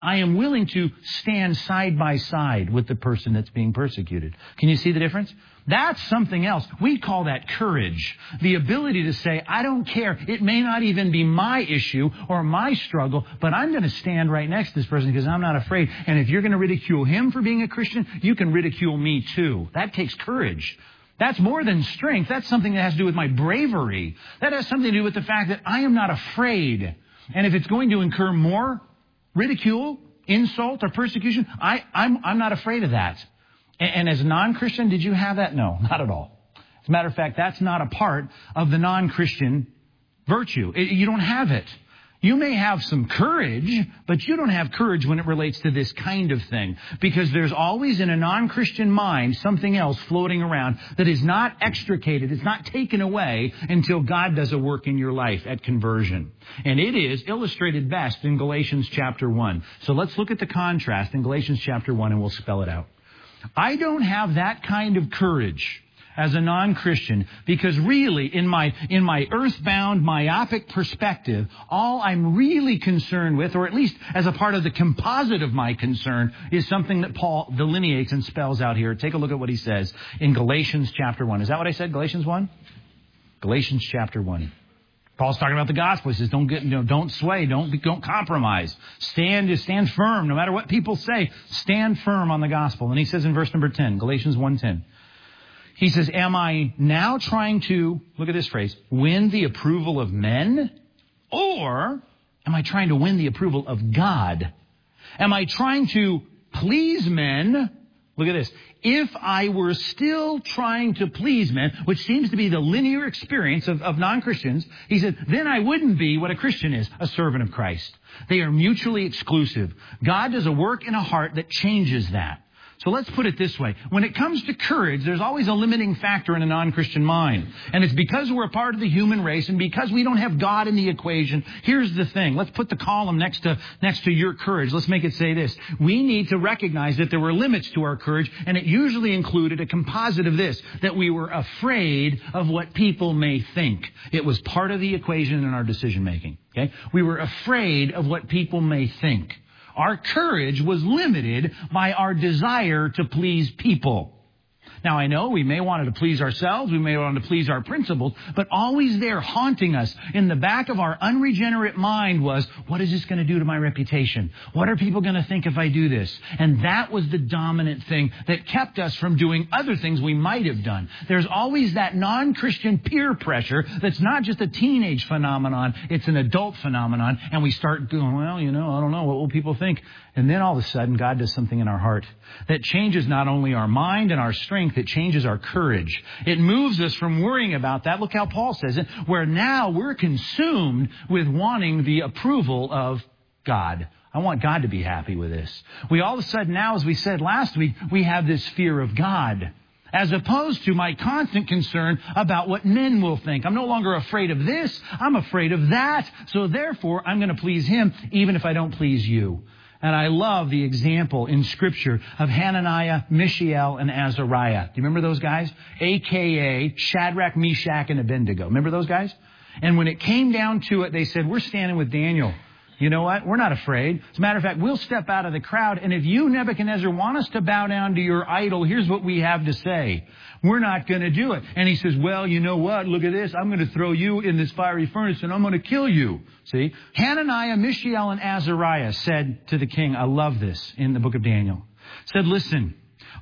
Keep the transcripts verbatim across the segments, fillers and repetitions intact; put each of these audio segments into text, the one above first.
I am willing to stand side by side with the person that's being persecuted. Can you see the difference? That's something else. We call that courage. The ability to say, I don't care. It may not even be my issue or my struggle, but I'm going to stand right next to this person because I'm not afraid. And if you're going to ridicule him for being a Christian, you can ridicule me too. That takes courage. That's more than strength. That's something that has to do with my bravery. That has something to do with the fact that I am not afraid. And if it's going to incur more ridicule, insult, or persecution, I, I'm, I'm not afraid of that. And, and as a non-Christian, did you have that? No, not at all. As a matter of fact, that's not a part of the non-Christian virtue. It, you don't have it. You may have some courage, but you don't have courage when it relates to this kind of thing. Because there's always in a non-Christian mind something else floating around that is not extricated, it's not taken away until God does a work in your life at conversion. And it is illustrated best in Galatians chapter one. So let's look at the contrast in Galatians chapter one and we'll spell it out. I don't have that kind of courage as a non-Christian, because really, in my in my earthbound, myopic perspective, all I'm really concerned with, or at least as a part of the composite of my concern, is something that Paul delineates and spells out here. Take a look at what he says in Galatians chapter one. Is that what I said, Galatians one? Galatians chapter one. Paul's talking about the gospel. He says, don't get, you know, don't sway, don't don't compromise. Stand, stand firm, no matter what people say. Stand firm on the gospel. And he says in verse number ten, Galatians one ten. He says, am I now trying to, look at this phrase, win the approval of men? Or am I trying to win the approval of God? Am I trying to please men? Look at this. If I were still trying to please men, which seems to be the linear experience of, of non-Christians, he said, then I wouldn't be what a Christian is, a servant of Christ. They are mutually exclusive. God does a work in a heart that changes that. So let's put it this way. When it comes to courage, there's always a limiting factor in a non-Christian mind. And it's because we're a part of the human race and because we don't have God in the equation. Here's the thing. Let's put the column next to next to your courage. Let's make it say this. We need to recognize that there were limits to our courage, and it usually included a composite of this, that we were afraid of what people may think. It was part of the equation in our decision making. Okay? We were afraid of what people may think. Our courage was limited by our desire to please people. Now, I know we may want to please ourselves, we may want to please our principles, but always there haunting us in the back of our unregenerate mind was, what is this going to do to my reputation? What are people going to think if I do this? And that was the dominant thing that kept us from doing other things we might have done. There's always that non-Christian peer pressure that's not just a teenage phenomenon, it's an adult phenomenon, and we start going, well, you know, I don't know, what will people think? And then all of a sudden, God does something in our heart that changes not only our mind and our strength, it changes our courage. It moves us from worrying about that. Look how Paul says it, where now we're consumed with wanting the approval of God. I want God to be happy with this. We all of a sudden now, as we said last week, we have this fear of God, as opposed to my constant concern about what men will think. I'm no longer afraid of this. I'm afraid of that. So therefore, I'm going to please him, even if I don't please you. And I love the example in Scripture of Hananiah, Mishael, and Azariah. Do you remember those guys? A K A Shadrach, Meshach, and Abednego. Remember those guys? And when it came down to it, they said, we're standing with Daniel. You know what? We're not afraid. As a matter of fact, we'll step out of the crowd. And if you, Nebuchadnezzar, want us to bow down to your idol, here's what we have to say. We're not going to do it. And he says, well, you know what? Look at this. I'm going to throw you in this fiery furnace and I'm going to kill you. See? Hananiah, Mishael, and Azariah said to the king, I love this in the book of Daniel, said, listen,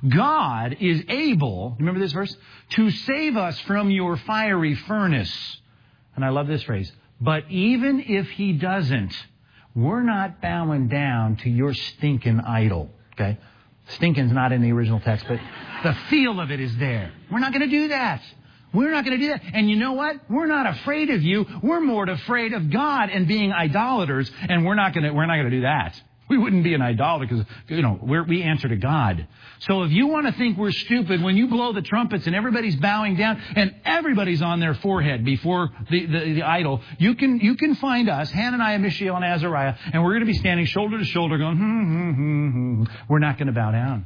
God is able, remember this verse, to save us from your fiery furnace. And I love this phrase. But even if he doesn't, we're not bowing down to your stinking idol. Okay? Stinking's not in the original text, but the feel of it is there. We're not going to do that. We're not going to do that. And you know what? We're not afraid of you. We're more afraid of God and being idolaters. And we're not going to, we're not going to do that. We wouldn't be an idolater because, you know, we're, we answer to God. So if you want to think we're stupid, when you blow the trumpets and everybody's bowing down and everybody's on their forehead before the, the, the idol, you can you can find us, Hananiah, Mishael, and Azariah, and we're going to be standing shoulder to shoulder going, hmm, hmm, hmm, hmm. We're not going to bow down.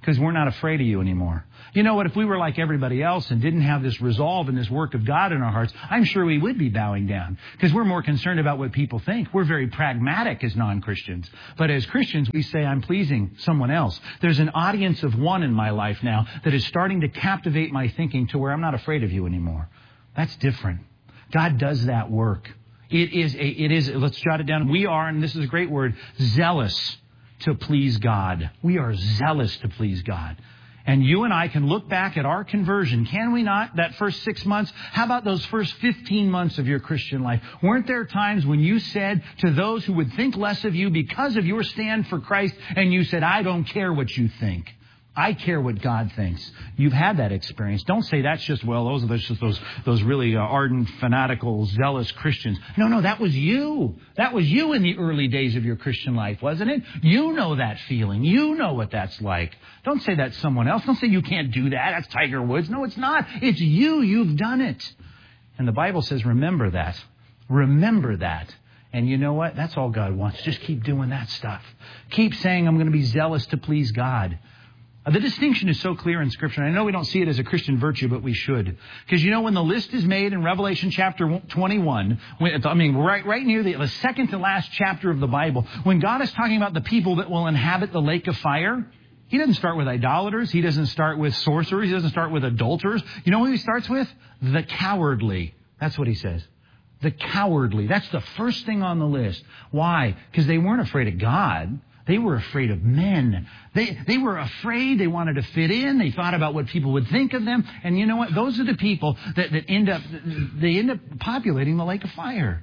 Because we're not afraid of you anymore. You know what? If we were like everybody else and didn't have this resolve and this work of God in our hearts, I'm sure we would be bowing down. Because we're more concerned about what people think. We're very pragmatic as non-Christians. But as Christians, we say, I'm pleasing someone else. There's an audience of one in my life now that is starting to captivate my thinking to where I'm not afraid of you anymore. That's different. God does that work. It is, a, it is, let's jot it down. We are, and this is a great word, zealous to please God. We are zealous to please God. And you and I can look back at our conversion, can we not? That first six months. How about those first fifteen months of your Christian life? Weren't there times when you said to those who would think less of you because of your stand for Christ, and you said, I don't care what you think. I care what God thinks. You've had that experience. Don't say that's just, well, those are just those, those really uh, ardent, fanatical, zealous Christians. No, no, that was you. That was you in the early days of your Christian life, wasn't it? You know that feeling. You know what that's like. Don't say that's someone else. Don't say you can't do that. That's Tiger Woods. No, it's not. It's you. You've done it. And the Bible says, remember that. Remember that. And you know what? That's all God wants. Just keep doing that stuff. Keep saying, I'm going to be zealous to please God. The distinction is so clear in Scripture. I know we don't see it as a Christian virtue, but we should. Because you know, when the list is made in Revelation chapter twenty-one, when, I mean, right, right near the, the second to last chapter of the Bible, when God is talking about the people that will inhabit the lake of fire, He doesn't start with idolaters. He doesn't start with sorcerers. He doesn't start with adulterers. You know who He starts with? The cowardly. That's what He says. The cowardly. That's the first thing on the list. Why? Because they weren't afraid of God. They were afraid of men. They they were afraid. They wanted to fit in. They thought about what people would think of them. And you know what? Those are the people that, that end up, they end up populating the lake of fire.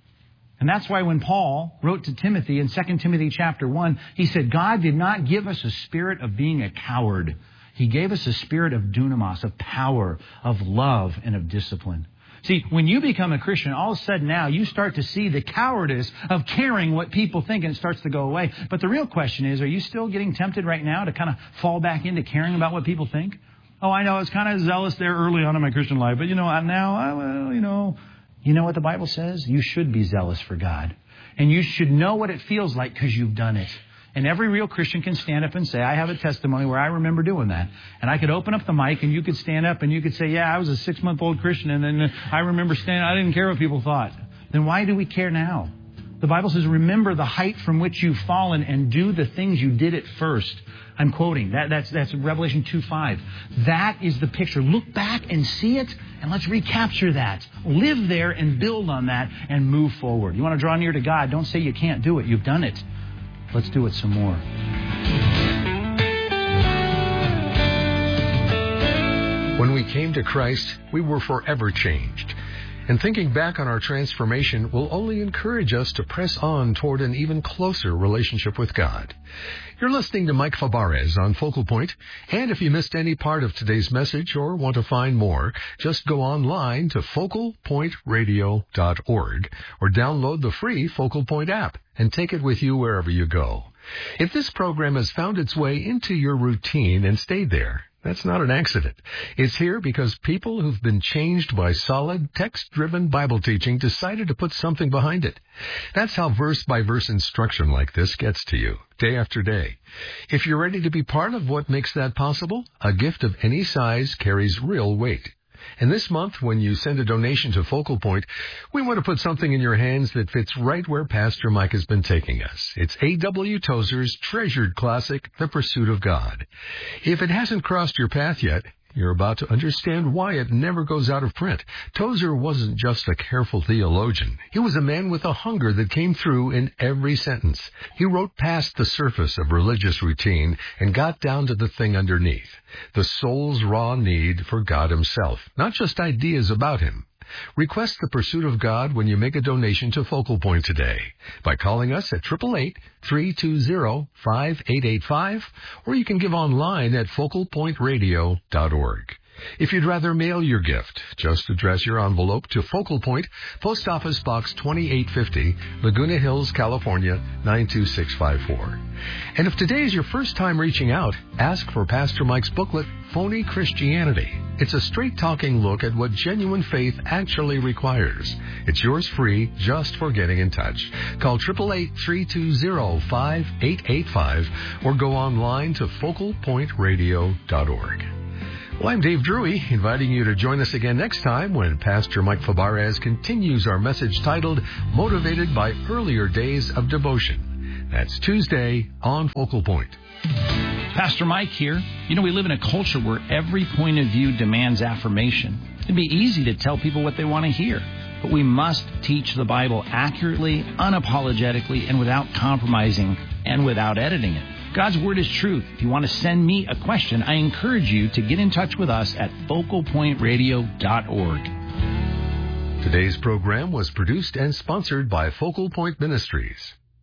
And that's why when Paul wrote to Timothy in Second Timothy chapter one, he said, God did not give us a spirit of being a coward. He gave us a spirit of dunamis, of power, of love, and of discipline. See, when you become a Christian, all of a sudden now you start to see the cowardice of caring what people think, and it starts to go away. But the real question is, are you still getting tempted right now to kind of fall back into caring about what people think? Oh, I know, I was kind of zealous there early on in my Christian life, but you know, now, I, well, you know, you know what the Bible says? You should be zealous for God. And you should know what it feels like because you've done it. And every real Christian can stand up and say, I have a testimony where I remember doing that. And I could open up the mic and you could stand up and you could say, yeah, I was a six-month-old Christian and then I remember standing, I didn't care what people thought. Then why do we care now? The Bible says, remember the height from which you've fallen and do the things you did at first. I'm quoting. That, that's, that's Revelation two five. That is the picture. Look back and see it, and let's recapture that. Live there and build on that and move forward. You want to draw near to God, don't say you can't do it. You've done it. Let's do it some more. When we came to Christ, we were forever changed. And thinking back on our transformation will only encourage us to press on toward an even closer relationship with God. You're listening to Mike Fabarez on Focal Point, and if you missed any part of today's message or want to find more, just go online to focal point radio dot org or download the free Focal Point app and take it with you wherever you go. If this program has found its way into your routine and stayed there, that's not an accident. It's here because people who've been changed by solid, text-driven Bible teaching decided to put something behind it. That's how verse-by-verse instruction like this gets to you, day after day. If you're ready to be part of what makes that possible, a gift of any size carries real weight. And this month, when you send a donation to Focal Point, we want to put something in your hands that fits right where Pastor Mike has been taking us. It's A W Tozer's treasured classic, The Pursuit of God. If it hasn't crossed your path yet, you're about to understand why it never goes out of print. Tozer wasn't just a careful theologian. He was a man with a hunger that came through in every sentence. He wrote past the surface of religious routine and got down to the thing underneath, the soul's raw need for God Himself, not just ideas about Him. Request The Pursuit of God when you make a donation to Focal Point today by calling us at eight eight eight, three two zero, five eight eight five, or you can give online at focal point radio dot org. If you'd rather mail your gift, just address your envelope to Focal Point, Post Office Box twenty-eight fifty, Laguna Hills, California, nine two six five four. And if today is your first time reaching out, ask for Pastor Mike's booklet, Phony Christianity. It's a straight-talking look at what genuine faith actually requires. It's yours free just for getting in touch. Call eight eight eight, three two zero, five eight eight five or go online to focal point radio dot org. Well, I'm Dave Drury, inviting you to join us again next time when Pastor Mike Fabarez continues our message titled, Motivated by Earlier Days of Devotion. That's Tuesday on Focal Point. Pastor Mike here. You know, we live in a culture where every point of view demands affirmation. It'd be easy to tell people what they want to hear, but we must teach the Bible accurately, unapologetically, and without compromising and without editing it. God's Word is truth. If you want to send me a question, I encourage you to get in touch with us at focal point radio dot org. Today's program was produced and sponsored by Focal Point Ministries.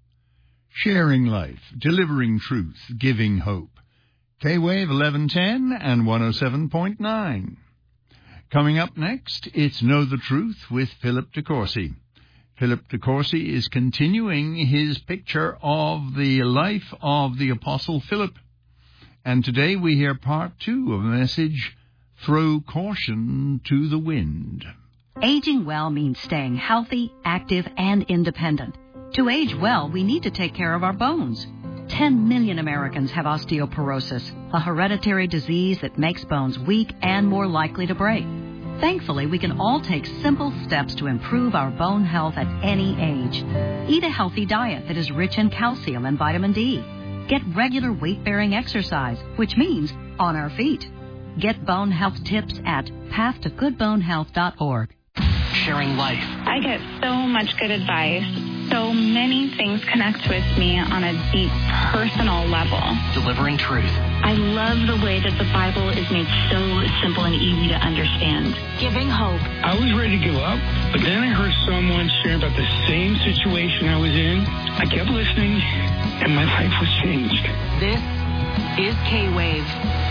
Sharing life, delivering truth, giving hope. K-Wave eleven ten and one oh seven point nine. Coming up next, it's Know the Truth with Philip DeCourcy. Philip DeCourcy is continuing his picture of the life of the Apostle Philip. And today we hear part two of a message, Throw Caution to the Wind. Aging well means staying healthy, active, and independent. To age well, we need to take care of our bones. Ten million Americans have osteoporosis, a hereditary disease that makes bones weak and more likely to break. Thankfully, we can all take simple steps to improve our bone health at any age. Eat a healthy diet that is rich in calcium and vitamin D. Get regular weight-bearing exercise, which means on our feet. Get bone health tips at path to good bone health dot org. Sharing life. I get so much good advice. So many things connect with me on a deep personal level. Delivering truth. I love the way that the Bible is made so simple and easy to understand. Giving hope. I was ready to give up, but then I heard someone share about the same situation I was in. I kept listening, and my life was changed. This is K-Wave.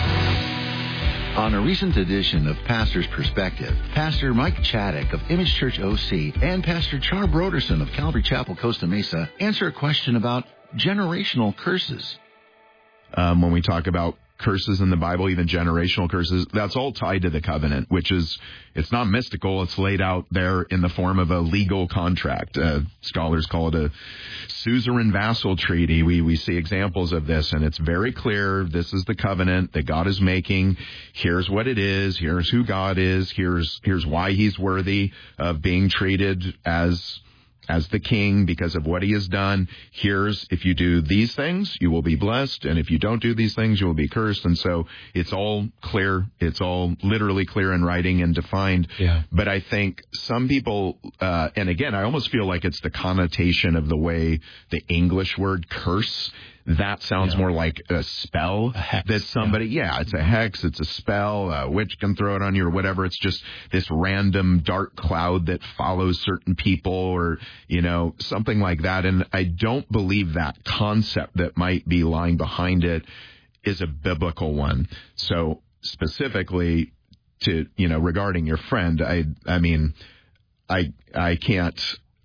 On a recent edition of Pastor's Perspective, Pastor Mike Chaddick of Image Church O C and Pastor Char Broderson of Calvary Chapel, Costa Mesa answer a question about generational curses. Um, when we talk about curses in the Bible, even generational curses, that's all tied to the covenant, which is, it's not mystical. It's laid out there in the form of a legal contract. Uh, scholars call it a suzerain vassal treaty. We, we see examples of this, and it's very clear. This is the covenant that God is making. Here's what it is. Here's who God is. Here's, here's why he's worthy of being treated as as the king because of what he has done. Here's, if you do these things, you will be blessed. And if you don't do these things, you will be cursed. And so it's all clear. It's all literally clear in writing and defined. Yeah. But I think some people, uh, and again, I almost feel like it's the connotation of the way the English word curse, that sounds yeah. more like a spell a hex, that somebody, yeah. yeah, it's a hex, it's a spell, a witch can throw it on you or whatever. It's just this random dark cloud that follows certain people or, you know, something like that. And I don't believe that concept that might be lying behind it is a biblical one. So specifically to, you know, regarding your friend, I, I mean, I, I can't,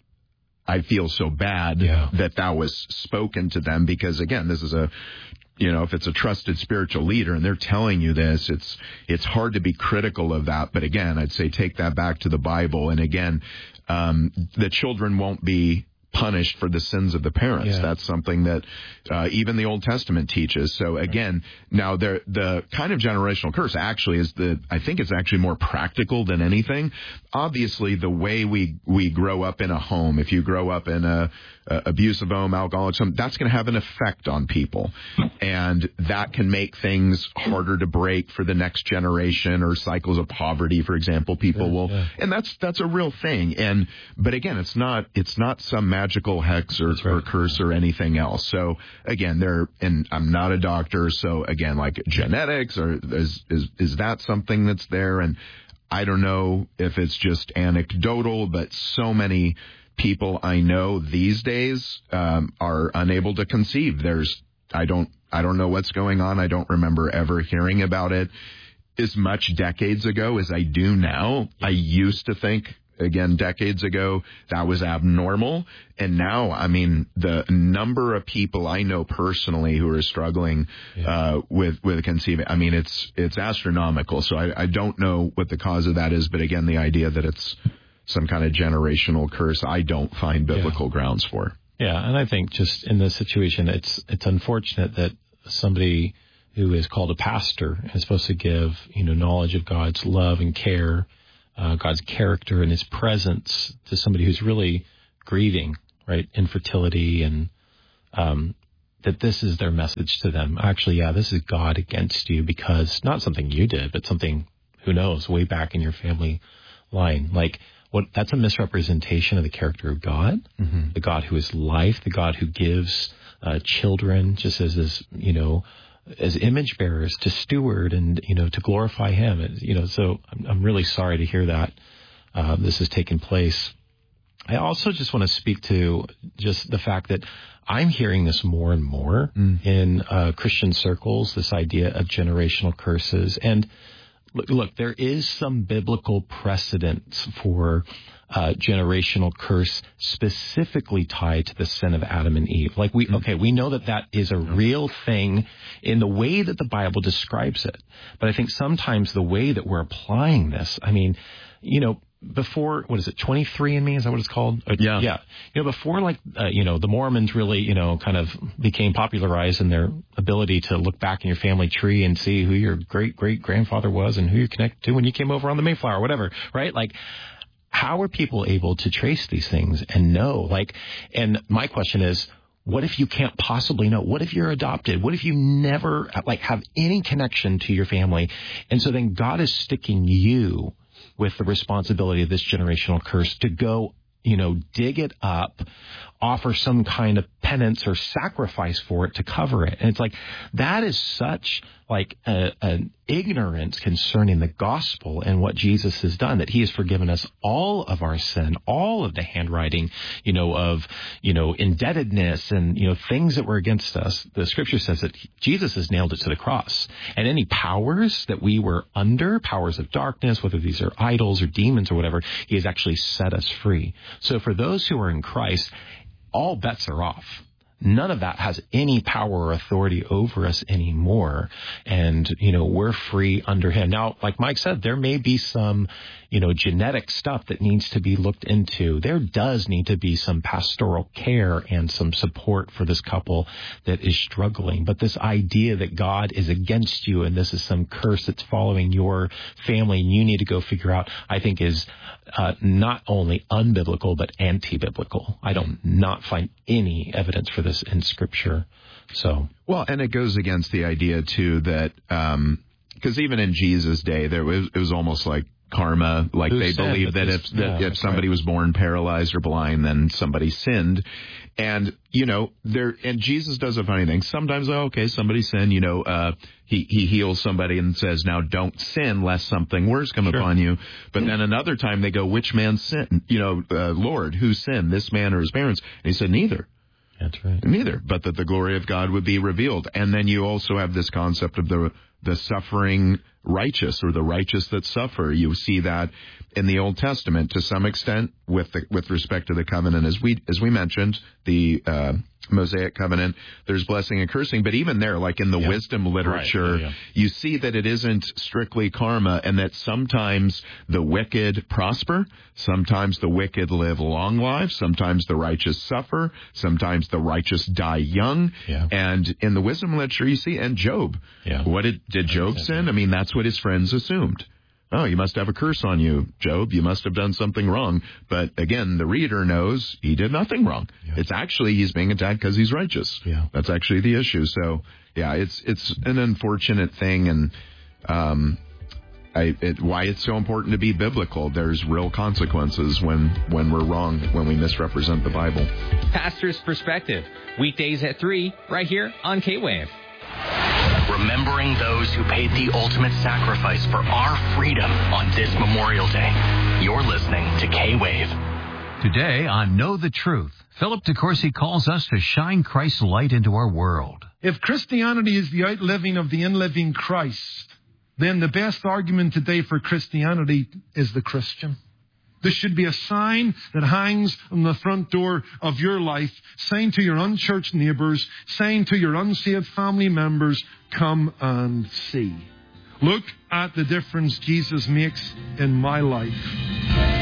I feel so bad yeah. that that was spoken to them because, again, this is a, you know, if it's a trusted spiritual leader and they're telling you this, it's it's hard to be critical of that. But again, I'd say take that back to the Bible. And again, um, the children won't be punished for the sins of the parents. Yeah. That's something that uh, even the Old Testament teaches. So again, now the the kind of generational curse actually is the, I think it's actually more practical than anything. Obviously, the way we, we grow up in a home, if you grow up in a, a abusive home, alcoholism, that's going to have an effect on people. And that can make things harder to break for the next generation, or cycles of poverty, for example, people yeah, will, yeah. and that's, that's a real thing. And, but again, it's not, it's not some magical hex or, right. or curse or anything else. So again, there, and I'm not a doctor. So again, like genetics, or is, is, is that something that's there? And I don't know if it's just anecdotal, but so many people I know these days um, are unable to conceive. There's, I don't, I don't know what's going on. I don't remember ever hearing about it. as much decades ago as I do now. I used to think, again, decades ago, that was abnormal. And now, I mean, the number of people I know personally who are struggling yeah. uh, with with conceiving, I mean, it's it's astronomical. So I, I don't know what the cause of that is. But again, the idea that it's some kind of generational curse, I don't find biblical yeah. grounds for. Yeah, and I think just in this situation, it's it's unfortunate that somebody who is called a pastor is supposed to give, you know, knowledge of God's love and care, uh, God's character and his presence to somebody who's really grieving, right, infertility, and um, that this is their message to them. Actually, yeah, this is God against you because not something you did, but something, who knows, way back in your family line. Like, what that's a misrepresentation of the character of God, mm-hmm. the God who is life, the God who gives uh, children just as, as, you know, as image bearers to steward and, you know, to glorify him. You know, so I'm, I'm really sorry to hear that uh, this has taken place. I also just want to speak to just the fact that I'm hearing this more and more mm. in uh, Christian circles, this idea of generational curses. And Look, look, there is some biblical precedent for uh, generational curse specifically tied to the sin of Adam and Eve. Like we, okay, we know that that is a real thing in the way that the Bible describes it. But I think sometimes the way that we're applying this, I mean, you know, before, what is it, twenty-three and me? Is that what it's called? Yeah. Yeah. You know, before, like, uh, you know, the Mormons really, you know, kind of became popularized in their ability to look back in your family tree and see who your great-great-grandfather was and who you're connected to when you came over on the Mayflower or whatever, right? Like, how are people able to trace these things and know? Like, and my question is, what if you can't possibly know? What if you're adopted? What if you never, like, have any connection to your family? And so then God is sticking you with the responsibility of this generational curse to go, you know, dig it up, offer some kind of penance or sacrifice for it to cover it. And it's like, that is such like a, an ignorance concerning the gospel and what Jesus has done, that he has forgiven us all of our sin, all of the handwriting, you know, of, you know, indebtedness and, you know, things that were against us. The scripture says that Jesus has nailed it to the cross, and any powers that we were under, powers of darkness, whether these are idols or demons or whatever, he has actually set us free. So for those who are in Christ, all bets are off. None of that has any power or authority over us anymore. And, you know, we're free under him. Now, like Mike said, there may be some, you know, genetic stuff that needs to be looked into. There does need to be some pastoral care and some support for this couple that is struggling. But this idea that God is against you and this is some curse that's following your family and you need to go figure out, I think is uh, not only unbiblical, but anti-biblical. I don't not find any evidence for this in Scripture. So, well, and it goes against the idea too that um, because even in Jesus' day, there was it was almost like karma, like Who they sinned, believed that if yeah, if somebody right. was born paralyzed or blind, then somebody sinned. And, you know, there, and Jesus does a funny thing. Sometimes, oh, okay, somebody sinned, you know, uh, he, he heals somebody and says, now don't sin lest something worse come sure. upon you. But then another time they go, which man sinned? You know, uh, Lord, who sinned, this man or his parents? And he said, neither. That's right. Neither, but that the glory of God would be revealed. And then you also have this concept of the the suffering righteous, or the righteous that suffer. You see that in the Old Testament to some extent with the, with respect to the covenant, as we as we mentioned, the uh, Mosaic covenant. There's blessing and cursing, but even there, like in the yeah. wisdom literature, right. yeah, yeah. you see that it isn't strictly karma, and that sometimes the wicked prosper, sometimes the wicked live long lives, sometimes the righteous suffer, sometimes the righteous die young. Yeah. And in the wisdom literature, you see, and Job, yeah. what did did Job sin? I mean, that's what his friends assumed. Oh, you must have a curse on you, Job. You must have done something wrong. But again, the reader knows he did nothing wrong. Yeah. It's actually he's being attacked because he's righteous. Yeah. That's actually the issue. So, yeah, it's it's an unfortunate thing, and um, I, it, why it's so important to be biblical. There's real consequences when when we're wrong, when we misrepresent the Bible. Pastor's Perspective, weekdays at three, right here on K-Wave. Remembering those who paid the ultimate sacrifice for our freedom on this Memorial Day. You're listening to K-Wave. Today on Know the Truth, Philip DeCourcy calls us to shine Christ's light into our world. If Christianity is the outliving of the in-living Christ, then the best argument today for Christianity is the Christian. This should be a sign that hangs on the front door of your life, saying to your unchurched neighbours, saying to your unsaved family members, come and see. Look at the difference Jesus makes in my life.